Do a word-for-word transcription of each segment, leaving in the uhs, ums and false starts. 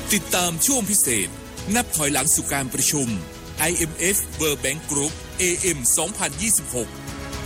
ติดตามช่วงพิเศษนับถอยหลังสู่การประชุม ไอ เอ็ม เอฟ World Bank Group เอ เอ็ม สองพันยี่สิบหก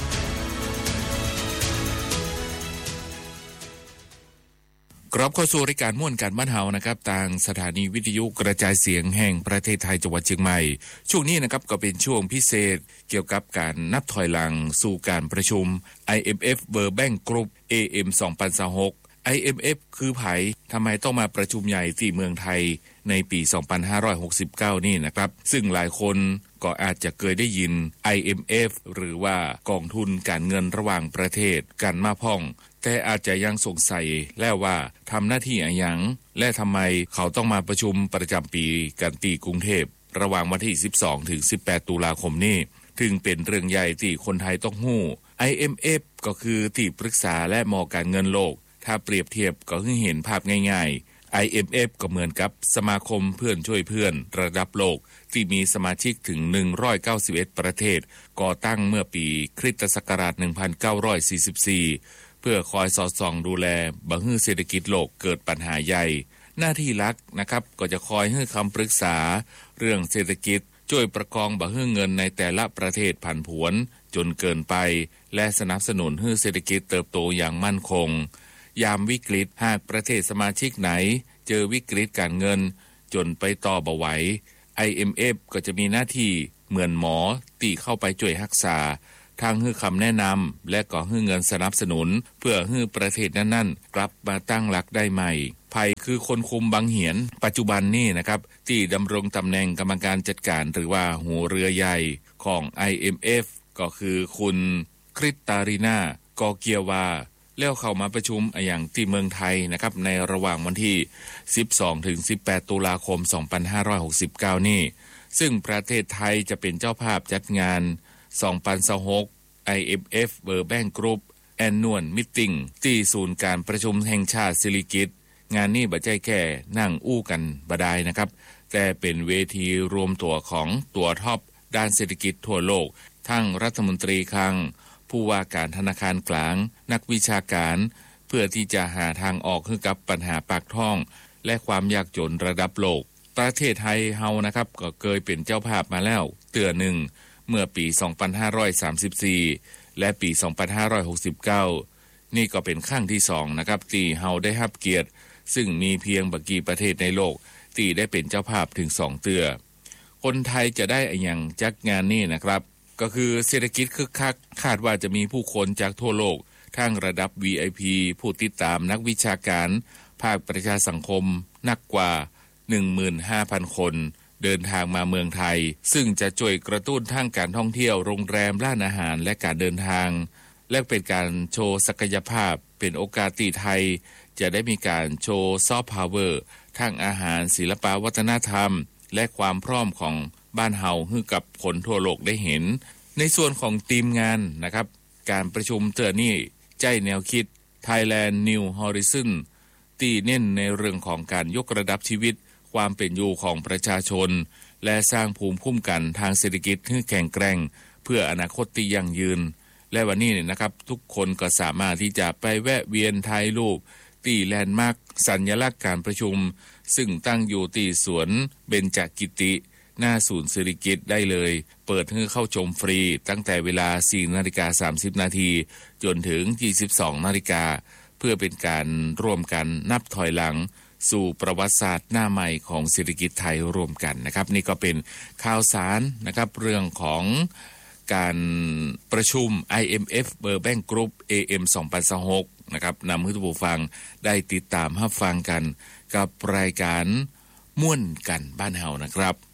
กรับเข้าสู่รายการม่วนการบ้านเฮานะครับทางสถานีวิทยุกระจายเสียงแห่งประเทศไทยจังหวัดเชียงใหม่ช่วงนี้นะครับก็เป็นช่วงพิเศษเกี่ยวกับการนับถอยหลังสู่การประชุม ไอ เอ็ม เอฟ World Bank Group เอ เอ็ม สองพันยี่สิบหก ไอ เอ็ม เอฟ คือไผทำไมต้องมาประชุมใหญ่ที่เมืองไทยในปี สองพันห้าร้อยหกสิบเก้า นี่นะครับซึ่งหลายคนก็อาจจะเคยได้ยิน ไอ เอ็ม เอฟ หรือว่ากองทุนการเงินระหว่างประเทศกันมาพ่องแต่อาจจะยังสงสัยแล้วว่าทำหน้าที่อะไรหยังและทำไมเขาต้องมาประชุมประจำปีกันที่กรุงเทพระหว่างวันที่สิบสองถึงสิบแปดตุลาคมนี้ถึงเป็นเรื่องใหญ่ที่คนไทยต้องฮู้ ไอ เอ็ม เอฟ ก็คือที่ปรึกษาและมอการเงินโลกถ้าเปรียบเทียบก็คือเห็นภาพง่ายๆ ไอ เอ็ม เอฟ ก็เหมือนกับสมาคมเพื่อนช่วยเพื่อนระดับโลกที่มีสมาชิกถึงหนึ่งร้อยเก้าสิบเอ็ดประเทศก่อตั้งเมื่อปีคริสตศักราชหนึ่งพันเก้าร้อยสี่สิบสี่เพื่อคอยสอดส่องดูแลบ่ให้เศรษฐกิจโลกเกิดปัญหาใหญ่หน้าที่หลักนะครับก็จะคอยให้คำปรึกษาเรื่องเศรษฐกิจช่วยประคองบ่ให้เงินในแต่ละประเทศผันผวนจนเกินไปและสนับสนุนให้เศรษฐกิจเติบโตอย่างมั่นคงยามวิกฤตหากประเทศสมาชิกไหนเจอวิกฤตการเงินจนไปต่อบ่ไหว ไอ เอ็ม เอฟ ก็จะมีหน้าที่เหมือนหมอที่เข้าไปช่วยรักษาทางให้คำแนะนำและก็ให้เงินสนับสนุนเพื่อให้ประเทศนั้นๆกลับมาตั้งหลักได้ใหม่ภัยคือคนคุมบางเหียนปัจจุบันนี้นะครับที่ดำรงตำแหน่งกรรมการจัดการหรือว่าหัวเรือใหญ่ของ ไอ เอ็ม เอฟ ก็คือคุณคริสตาลีนากอเกียวาแล้วเข้ามาประชุมอย่างที่เมืองไทยนะครับในระหว่างวันที่สิบสองถึงสิบแปดตุลาคมสองพันห้าร้อยหกสิบเก้านี้ซึ่งประเทศไทยจะเป็นเจ้าภาพจัดงานสองพันยี่สิบหก ไอ เอ็ม เอฟ World Bank Group Annual Meeting ที่ศูนย์การประชุมแห่งชาติสิริกิติ์งานนี้บ่ใช่แค่นั่งอู้กันบ่ได้นะครับแต่เป็นเวทีรวมตัวของตัวท็อปด้านเศรษฐกิจทั่วโลกทั้งรัฐมนตรีคลังผู้ว่าการธนาคารกลางนักวิชาการเพื่อที่จะหาทางออกให้กับปัญหาปากท้องและความยากจนระดับโลกประเทศไทยเฮานะครับก็เคยเป็นเจ้าภาพมาแล้วเตือหนึ่งเมื่อปี สองพันห้าร้อยสามสิบสี่ และปี สองพันห้าร้อยหกสิบเก้า นี่ก็เป็นครั้งที่สองนะครับที่เฮาได้รับเกียรติซึ่งมีเพียงบ่กี่ประเทศในโลกที่ได้เป็นเจ้าภาพถึงสองเตือคนไทยจะได้อย่างจากงานนี้นะครับก็คือเศรษฐกิจคึกคักคาดว่าจะมีผู้คนจากทั่วโลกทั้งระดับ วี ไอ พี ผู้ติดตามนักวิชาการภาคประชาสังคมนักกว่า หนึ่งหมื่นห้าพัน คนเดินทางมาเมืองไทยซึ่งจะช่วยกระตุ้นทางการท่องเที่ยวโรงแรมร้านอาหารและการเดินทางและเป็นการโชว์ศักยภาพเป็นโอกาสที่ไทยจะได้มีการโชว์ซอฟต์พาวเวอร์ทางอาหารศิลปวัฒนธรรมและความพร้อมของบ้านเฮาให้กับคนทั่วโลกได้เห็นในส่วนของทีมงานนะครับการประชุมเตือนี้ใจแนวคิด Thailand New Horizon ที่เน้นในเรื่องของการยกระดับชีวิตความเป็นอยู่ของประชาชนและสร้างภูมิคุ้มกันทางเศรษฐกิจให้แข็งแกร่งเพื่ออนาคตที่ยั่งยืนและวันนี้เนี่ยนะครับทุกคนก็สามารถที่จะไปแวะเวียนถ่ายรูปที่แลนด์มาร์คสัญลักษณ์การประชุมซึ่งตั้งอยู่ที่สวนเบญจกิติหน้าศูนย์สิริกิติ์ได้เลยเปิดให้เข้าชมฟรีตั้งแต่เวลา สี่นาฬิกาสามสิบนาทีจนถึง ยี่สิบสองนาฬิกาเพื่อเป็นการร่วมกันนับถอยหลังสู่ประวัติศาสตร์หน้าใหม่ของเศรษฐกิจไทยร่วมกันนะครับนี่ก็เป็นข่าวสารนะครับเรื่องของการประชุม ไอ เอ็ม เอฟ World Bank Group เอ เอ็ม สองพันยี่สิบหกนะครับนำให้ทุกผู้ฟังได้ติดตามรับฟังกันกับรายการม่วนกันบ้านเฮานะครับ